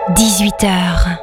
18h.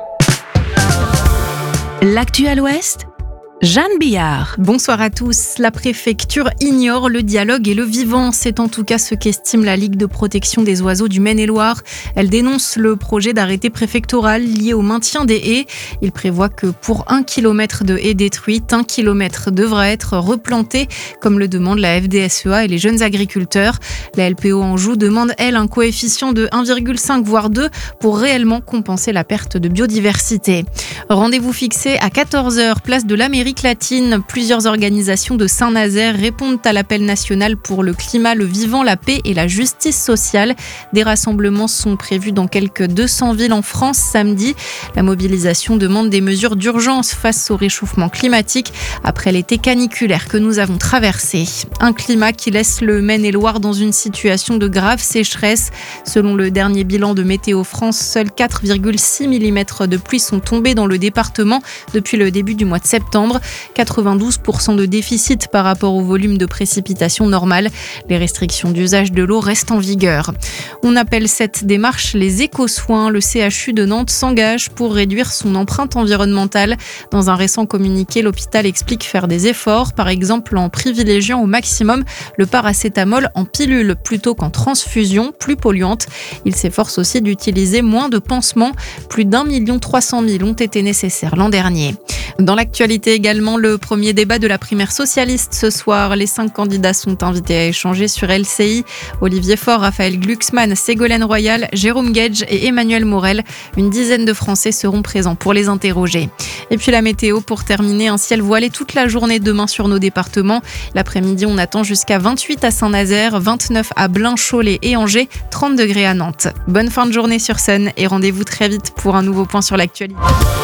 L'actu à l'Ouest, Jeanne Billard. Bonsoir à tous. La préfecture ignore le dialogue et le vivant. C'est en tout cas ce qu'estime la Ligue de protection des oiseaux du Maine-et-Loire. Elle dénonce le projet d'arrêté préfectoral lié au maintien des haies. Il prévoit que pour 1 kilomètre de haies détruites, 1 kilomètre devra être replanté, comme le demande la FDSEA et les jeunes agriculteurs. La LPO Anjou demande, elle, un coefficient de 1,5 voire 2 pour réellement compenser la perte de biodiversité. Rendez-vous fixé à 14h, place de l'Amérique latine. Plusieurs organisations de Saint-Nazaire répondent à l'appel national pour le climat, le vivant, la paix et la justice sociale. Des rassemblements sont prévus dans quelques 200 villes en France samedi. La mobilisation demande des mesures d'urgence face au réchauffement climatique après l'été caniculaire que nous avons traversé. Un climat qui laisse le Maine-et-Loire dans une situation de grave sécheresse. Selon le dernier bilan de Météo France, seuls 4,6 mm de pluie sont tombés dans le département depuis le début du mois de septembre. 92% de déficit par rapport au volume de précipitations normales. Les restrictions d'usage de l'eau restent en vigueur. On appelle cette démarche les éco-soins. Le CHU de Nantes s'engage pour réduire son empreinte environnementale. Dans un récent communiqué, l'hôpital explique faire des efforts, par exemple en privilégiant au maximum le paracétamol en pilule plutôt qu'en transfusion, plus polluante. Il s'efforce aussi d'utiliser moins de pansements. Plus d'1,3 million ont été nécessaires l'an dernier. Dans l'actualité également, le premier débat de la primaire socialiste ce soir. Les 5 candidats sont invités à échanger sur LCI. Olivier Faure, Raphaël Glucksmann, Ségolène Royal, Jérôme Guedj et Emmanuel Morel. Une dizaine de Français seront présents pour les interroger. Et puis la météo pour terminer, un ciel voilé toute la journée demain sur nos départements. L'après-midi, on attend jusqu'à 28 à Saint-Nazaire, 29 à Blain, Cholet et Angers, 30 degrés à Nantes. Bonne fin de journée sur Sun et rendez-vous très vite pour un nouveau point sur l'actualité.